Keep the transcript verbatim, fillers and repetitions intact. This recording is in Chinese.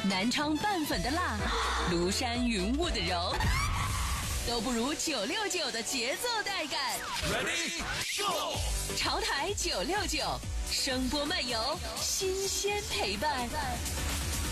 南昌拌粉的辣，庐山云雾的柔，都不如九六九的节奏带感。 Ready Show， 潮台九六九，声波漫游，新鲜陪伴。